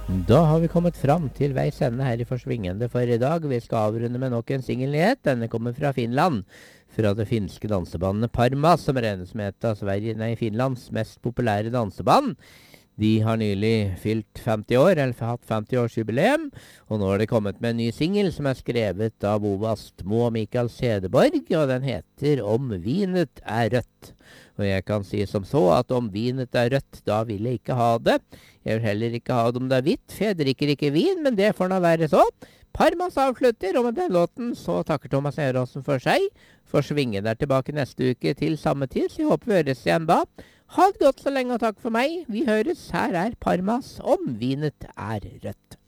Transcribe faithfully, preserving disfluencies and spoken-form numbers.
Da har vi kommet fram til veis ende her i Forsvingende for i dag. Vi skal avrunde med nok en singelnyhet. Denne kommer fra Finland. Fra det finske dansebandet Parma, som regnes med et av Sverige, nei, Finlands mest populære danseband. De har nylig fylt femti år, eller hatt femti-årsjubileum, og nå har det kommet med en ny singel som er skrevet av Ove Astmo og Mikael Sedeborg, og den heter Om vinet er rødt. Og jeg kan si som så at om vinet er rødt, da vil jeg ikke ha det. Jeg vil heller ikke ha det om det er hvitt, for jeg drikker ikke vin, men det får nå være så. Parmas avslutter, og med den låten så takker Thomas Eråsen for seg. Forsvingen er tilbake neste uke til samme tid, så jeg håper vi høres igjen da. Ha det godt så lenge, og takk for meg. Vi høres. Her er Parmas Om vinet er rødt.